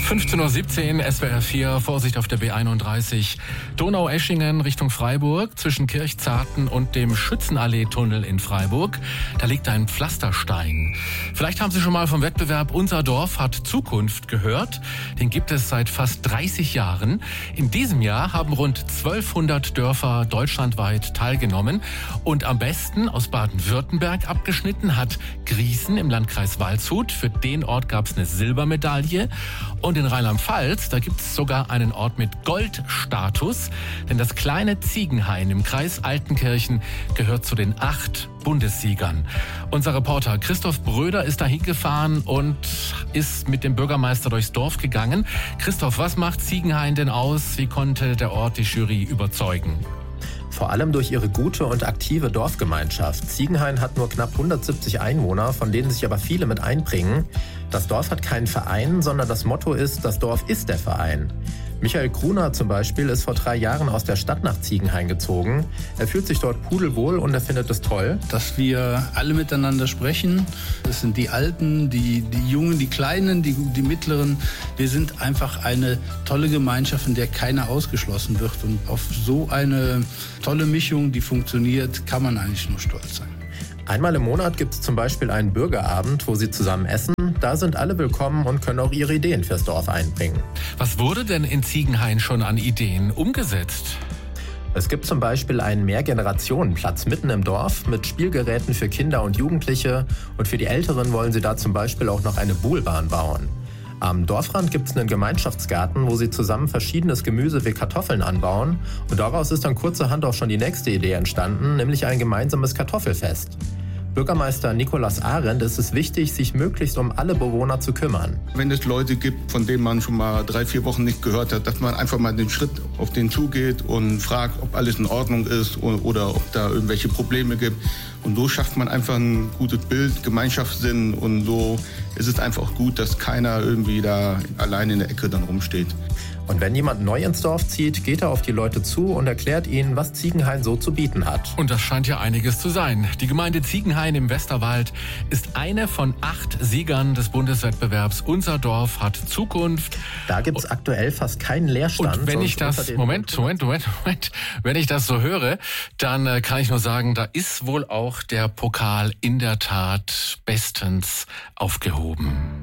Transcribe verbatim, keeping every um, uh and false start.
fünfzehn Uhr siebzehn, S W R vier, Vorsicht auf der B einunddreißig. Donaueschingen Richtung Freiburg, zwischen Kirchzarten und dem Schützenallee-Tunnel in Freiburg. Da liegt ein Pflasterstein. Vielleicht haben Sie schon mal vom Wettbewerb Unser Dorf hat Zukunft gehört. Den gibt es seit fast dreißig Jahren. In diesem Jahr haben rund zwölfhundert Dörfer deutschlandweit teilgenommen. Und am besten aus Baden-Württemberg abgeschnitten hat Griesen im Landkreis Waldshut. Für den Ort gab es eine Silbermedaille. Und in Rheinland-Pfalz, da gibt es sogar einen Ort mit Goldstatus. Denn das kleine Ziegenhain im Kreis Altenkirchen gehört zu den acht Bundessiegern. Unser Reporter Christoph Bröder ist da hingefahren und ist mit dem Bürgermeister durchs Dorf gegangen. Christoph, was macht Ziegenhain denn aus? Wie konnte der Ort die Jury überzeugen? Vor allem durch ihre gute und aktive Dorfgemeinschaft. Ziegenhain hat nur knapp hundertsiebzig Einwohner, von denen sich aber viele mit einbringen. Das Dorf hat keinen Verein, sondern das Motto ist, das Dorf ist der Verein. Michael Kruner zum Beispiel ist vor drei Jahren aus der Stadt nach Ziegenhain gezogen. Er fühlt sich dort pudelwohl und er findet es toll, dass wir alle miteinander sprechen. Das sind die Alten, die, die Jungen, die Kleinen, die, die Mittleren. Wir sind einfach eine tolle Gemeinschaft, in der keiner ausgeschlossen wird. Und auf so eine tolle Mischung, die funktioniert, kann man eigentlich nur stolz sein. Einmal im Monat gibt es zum Beispiel einen Bürgerabend, wo sie zusammen essen. Da sind alle willkommen und können auch ihre Ideen fürs Dorf einbringen. Was wurde denn in Ziegenhain schon an Ideen umgesetzt? Es gibt zum Beispiel einen Mehrgenerationenplatz mitten im Dorf mit Spielgeräten für Kinder und Jugendliche. Und für die Älteren wollen sie da zum Beispiel auch noch eine Buhlbahn bauen. Am Dorfrand gibt es einen Gemeinschaftsgarten, wo sie zusammen verschiedenes Gemüse wie Kartoffeln anbauen. Und daraus ist dann kurzerhand auch schon die nächste Idee entstanden, nämlich ein gemeinsames Kartoffelfest. Bürgermeister Nikolaus Arendt ist es wichtig, sich möglichst um alle Bewohner zu kümmern. Wenn es Leute gibt, von denen man schon mal drei, vier Wochen nicht gehört hat, dass man einfach mal den Schritt auf den zugeht und fragt, ob alles in Ordnung ist oder ob da irgendwelche Probleme gibt. Und so schafft man einfach ein gutes Bild, Gemeinschaftssinn, und so ist es einfach auch gut, dass keiner irgendwie da allein in der Ecke dann rumsteht. Und wenn jemand neu ins Dorf zieht, geht er auf die Leute zu und erklärt ihnen, was Ziegenhain so zu bieten hat. Und das scheint ja einiges zu sein. Die Gemeinde Ziegenhain im Westerwald ist eine von acht Siegern des Bundeswettbewerbs Unser Dorf hat Zukunft. Da gibt es aktuell fast keinen Leerstand. Und wenn ich das, Moment, Moment, Moment, Moment, wenn ich das so höre, dann äh, kann ich nur sagen, da ist wohl auch der Pokal in der Tat bestens aufgehoben.